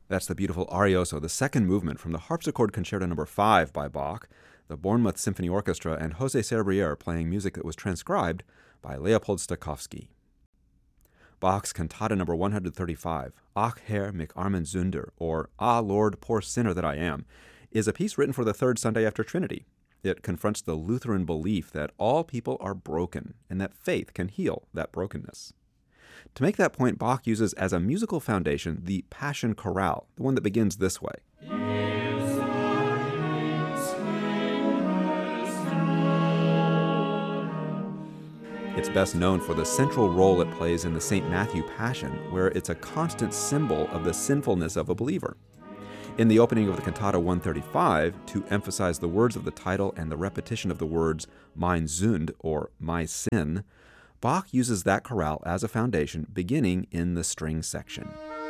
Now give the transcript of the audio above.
That's the beautiful Arioso, the second movement from the Harpsichord Concerto No. 5 by Bach, the Bournemouth Symphony Orchestra, and Jose Serbrier playing music that was transcribed by Leopold Stokowski. Bach's Cantata No. 135, Ach Herr, mich armen Sünder, or Ah Lord, poor sinner that I am, is a piece written for the third Sunday after Trinity. It confronts the Lutheran belief that all people are broken and that faith can heal that brokenness. To make that point, Bach uses as a musical foundation the Passion Chorale, the one that begins this way. It's best known for the central role it plays in the St. Matthew Passion, where it's a constant symbol of the sinfulness of a believer. In the opening of the Cantata 135, to emphasize the words of the title and the repetition of the words Mein Sünd, or my sin, Bach uses that chorale as a foundation beginning in the string section.